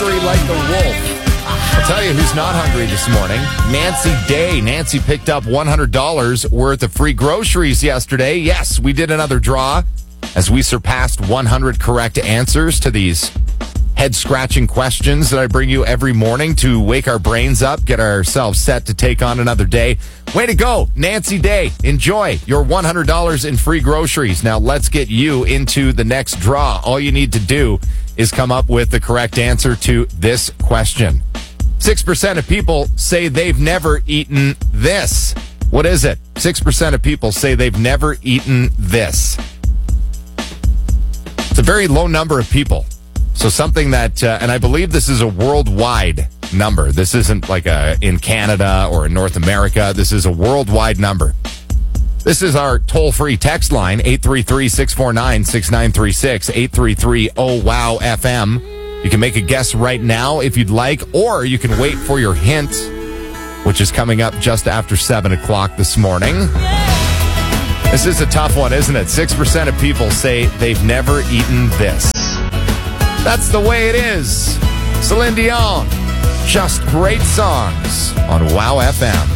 hungry like a wolf. I'll tell you who's not hungry this morning. Nancy Day. Nancy picked up $100 worth of free groceries yesterday. Yes, we did another draw as we surpassed 100 correct answers to these head-scratching questions that I bring you every morning to wake our brains up, get ourselves set to take on another day. Way to go, Nancy Day. Enjoy your $100 in free groceries. Now let's get you into the next draw. All you need to do is come up with the correct answer to this question. 6% of people say they've never eaten this. What is it? 6% of people say they've never eaten this. It's a very low number of people. So something that, and I believe this is a worldwide number. This isn't like in Canada or in North America. This is a worldwide number. This is our toll-free text line, 833-649-6936, 833-OWOW-FM. You can make a guess right now if you'd like, or you can wait for your hint, which is coming up just after 7 o'clock this morning. This is a tough one, isn't it? 6% of people say they've never eaten this. That's the way it is. Celine Dion. Just great songs on WOW FM.